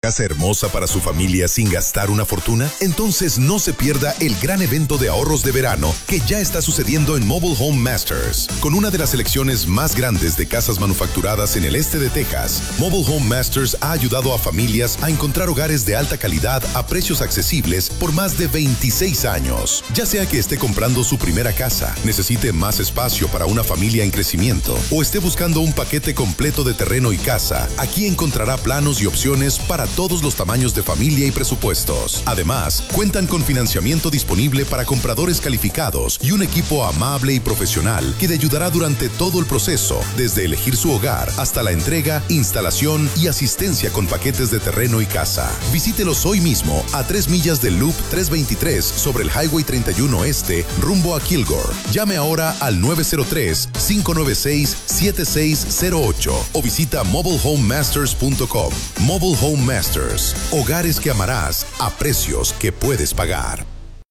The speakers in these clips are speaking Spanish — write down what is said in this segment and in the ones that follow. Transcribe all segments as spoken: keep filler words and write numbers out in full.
casa hermosa para su familia sin gastar una fortuna? Entonces no se pierda el gran evento de ahorros de verano que ya está sucediendo en Mobile Home Masters. Con una de las selecciones más grandes de casas manufacturadas en el este de Texas, Mobile Home Masters ha ayudado a familias a encontrar hogares de alta calidad a precios accesibles por más de veintiséis años. Ya sea que esté comprando su primera casa, necesite más espacio para una familia en crecimiento o esté buscando un paquete completo de terreno y casa, aquí encontrará planos y opciones para todos los tamaños de familia y presupuestos. Además, cuentan con financiamiento disponible para compradores calificados y un equipo amable y profesional que le ayudará durante todo el proceso, desde elegir su hogar hasta la entrega, instalación y asistencia con paquetes de terreno y casa. Visítelos hoy mismo a tres millas del Loop trescientos veintitrés sobre el Highway treinta y uno Este, rumbo a Kilgore. Llame ahora al nueve cero tres, cinco nueve seis, siete seis cero ocho o visita mobile home masters punto com. Mobile Home Masters. Hogares que amarás a precios que puedes pagar.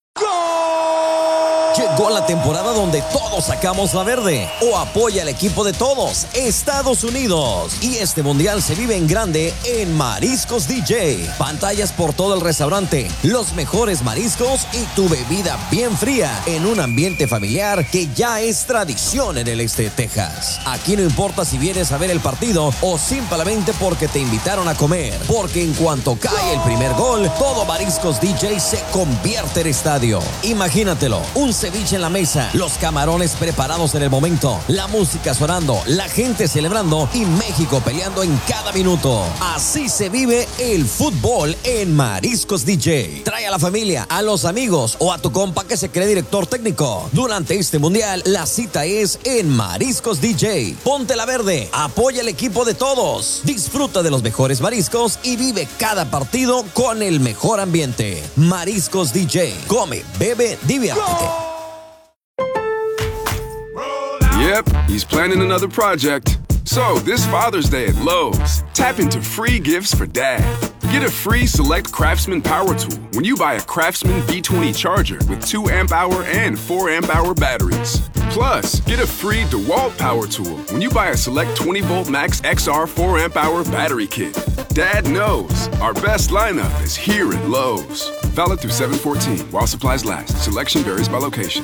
Llegó la temporada donde todos sacamos la verde o apoya al equipo de todos, Estados Unidos. Y este mundial se vive en grande en Mariscos D J. Pantallas por todo el restaurante, los mejores mariscos y tu bebida bien fría en un ambiente familiar que ya es tradición en el este de Texas. Aquí no importa si vienes a ver el partido o simplemente porque te invitaron a comer, porque en cuanto cae el primer gol, todo Mariscos D J se convierte en estadio. Imagínatelo, un ceviche en la mesa, los camarones preparados en el momento, la música sonando, la gente celebrando y México peleando en cada minuto. Así se vive el fútbol en Mariscos D J. Trae a la familia, a los amigos o a tu compa que se cree director técnico. Durante este mundial, la cita es en Mariscos D J. Ponte la verde, apoya el equipo de todos, disfruta de los mejores mariscos y vive cada partido con el mejor ambiente. Mariscos D J. Come, bebe, diviértete. Yep, he's planning another project. So, this Father's Day at Lowe's, tap into free gifts for Dad. Get a free Select Craftsman Power Tool when you buy a Craftsman B twenty charger with two amp hour and four amp hour batteries. Plus, get a free DeWalt Power Tool when you buy a Select twenty volt Max X R four amp hour battery kit. Dad knows our best lineup is here at Lowe's. Valid through seven fourteen while supplies last. Selection varies by location.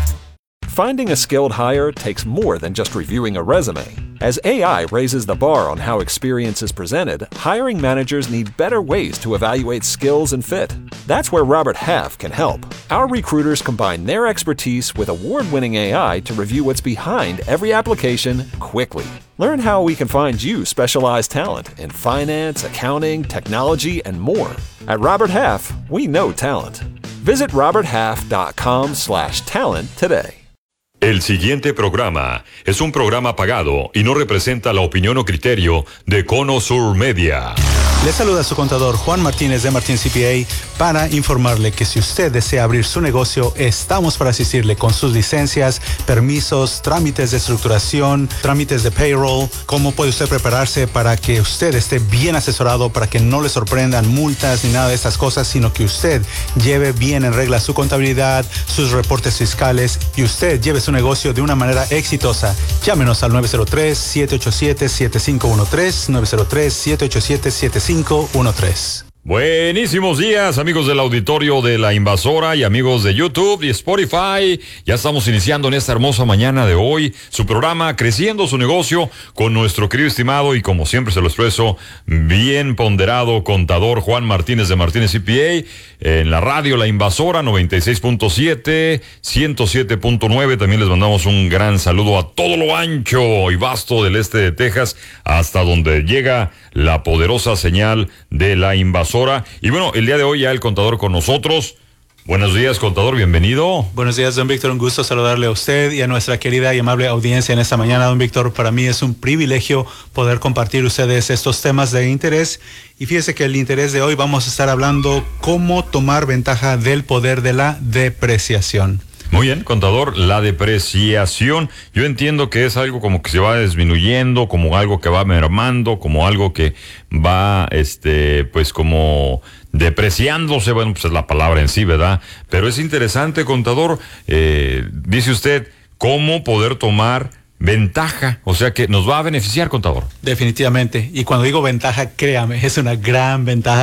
Finding a skilled hire takes more than just reviewing a resume. As A I raises the bar on how experience is presented, hiring managers need better ways to evaluate skills and fit. That's where Robert Half can help. Our recruiters combine their expertise with award-winning A I to review what's behind every application quickly. Learn how we can find you specialized talent in finance, accounting, technology, and more. At Robert Half, we know talent. Visit roberthalf.com slash talent today. El siguiente programa es un programa pagado y no representa la opinión o criterio de Cono Sur Media. Le saluda su contador Juan Martínez de Martín C P A para informarle que si usted desea abrir su negocio, estamos para asistirle con sus licencias, permisos, trámites de estructuración, trámites de payroll, cómo puede usted prepararse para que usted esté bien asesorado, para que no le sorprendan multas ni nada de estas cosas, sino que usted lleve bien en regla su contabilidad, sus reportes fiscales y usted lleve su negocio de una manera exitosa. Llámenos al nueve cero tres, siete ocho siete, siete cinco uno tres, nueve cero tres, siete ocho siete, siete cinco uno tres. Buenísimos días, amigos del auditorio de La Invasora y amigos de YouTube y Spotify. Ya estamos iniciando en esta hermosa mañana de hoy su programa Creciendo su Negocio con nuestro querido estimado y, como siempre se lo expreso, bien ponderado contador Juan Martínez de Martínez C P A en la radio La Invasora noventa y seis punto siete, ciento siete punto nueve. También les mandamos un gran saludo a todo lo ancho y vasto del este de Texas hasta donde llega la poderosa señal de La Invasora. Y bueno, el día de hoy ya el contador con nosotros. Buenos días, contador, bienvenido. Buenos días, don Víctor, un gusto saludarle a usted y a nuestra querida y amable audiencia en esta mañana, don Víctor. Para mí es un privilegio poder compartir ustedes estos temas de interés. Y fíjese que el interés de hoy vamos a estar hablando cómo tomar ventaja del poder de la depreciación. Muy bien, contador, la depreciación, yo entiendo que es algo como que se va disminuyendo, como algo que va mermando, como algo que va, este, pues como depreciándose, bueno, pues es la palabra en sí, ¿verdad? Pero es interesante, contador, eh, dice usted, cómo poder tomar ventaja, o sea que nos va a beneficiar, contador. Definitivamente, y cuando digo ventaja, créame, es una gran ventaja.